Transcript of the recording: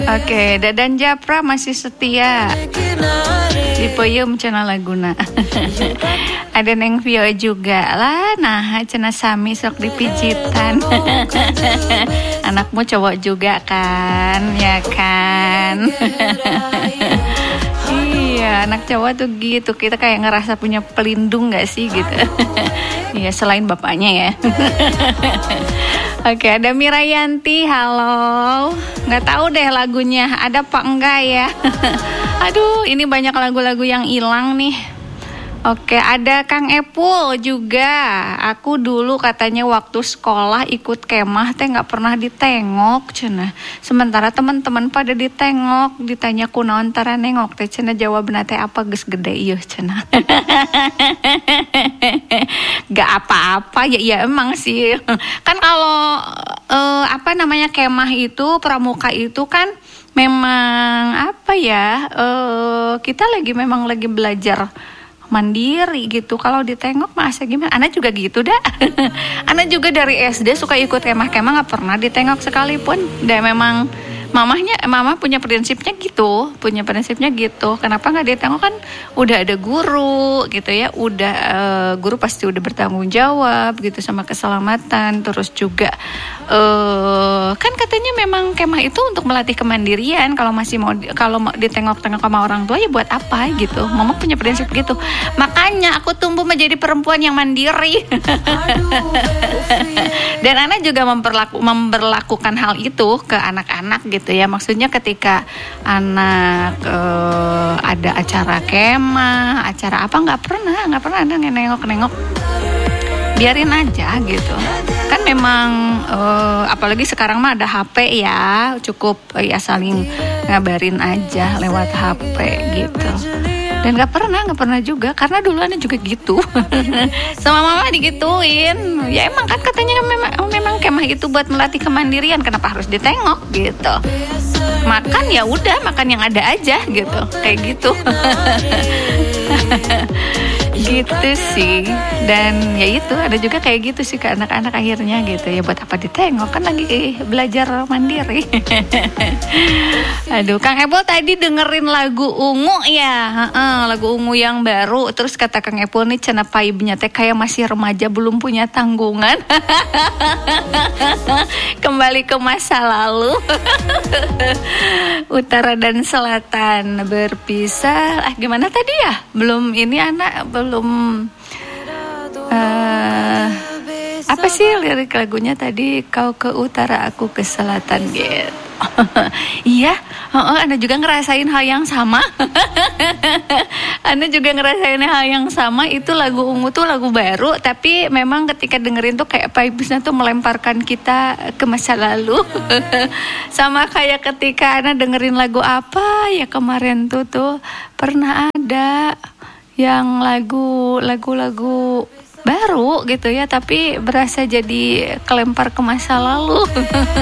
Oke, Dadan Japra masih setia di peuyeum cenah laguna. Ada Neng Vio juga lah, nah cenah sami sok dipijitan. Anakmu cowok juga kan, ya kan? Iya, anak cowok tuh gitu, kita kayak ngerasa punya pelindung gak sih gitu. Iya, selain bapaknya ya. Oke, ada Mirayanti, halo. Nggak tahu deh lagunya, ada apa enggak ya? Aduh, ini banyak lagu-lagu yang hilang nih. Oke, ada Kang Epul juga. Aku dulu katanya waktu sekolah ikut kemah teh nggak pernah ditengok cenah. Sementara teman-teman pada ditengok, ditanya kunaon tara nengok teh cenah, jawabna teh apa geus gede ieu cenah. Gak apa-apa ya emang sih. Kan kalau kemah itu, pramuka itu kan memang kita memang lagi belajar mandiri gitu. Kalau ditengok masa gimana? Ana juga gitu dah. Ana juga dari SD suka ikut kemah-kemah, nggak pernah ditengok sekalipun. Dan memang mama punya prinsipnya gitu. Kenapa nggak ditengok? Kan udah ada guru gitu ya. Guru pasti udah bertanggung jawab gitu sama keselamatan. Terus juga kan katanya memang kemah itu untuk melatih kemandirian. Kalau mau ditengok-tengok sama orang tua ya buat apa gitu. Mama punya prinsip gitu. Makanya aku tumbuh menjadi perempuan yang mandiri. Dan Ana juga memperlakukan hal itu ke anak-anak gitu ya. Maksudnya ketika anak ada acara kemah, acara apa, nggak pernah Ana nengok-nengok. Biarin aja gitu. Kan memang apalagi sekarang mah ada HP ya, cukup ya saling ngabarin aja lewat HP gitu. Dan gak pernah juga, karena dulu Ana juga gitu. Sama mama digituin. Ya emang kan katanya memang kemah itu buat melatih kemandirian, kenapa harus ditengok gitu. Makan ya udah, makan yang ada aja gitu. Kayak gitu. Gitu sih. Dan ya itu, ada juga kayak gitu sih ke anak-anak akhirnya gitu. Ya buat apa ditengok, kan lagi belajar mandiri. Aduh, Kang Epul tadi dengerin lagu Ungu ya. Lagu Ungu yang baru. Terus kata Kang Epul nih, cenah paibnya teh kayak masih remaja, belum punya tanggungan. Kembali ke masa lalu. Utara dan selatan berpisah. Gimana tadi ya? Belum ini anak belum apa sih lirik lagunya tadi? Kau ke utara, aku ke selatan gitu. Iya, Anda juga ngerasain hal yang sama. Anda juga ngerasain hal yang sama. Itu lagu Ungu tuh lagu baru, tapi memang ketika dengerin tuh kayak vibes-nya tuh melemparkan kita ke masa lalu. Sama kayak ketika Anda dengerin lagu apa ya kemarin tuh pernah ada yang lagu-lagu baru gitu ya, tapi berasa jadi kelempar ke masa lalu.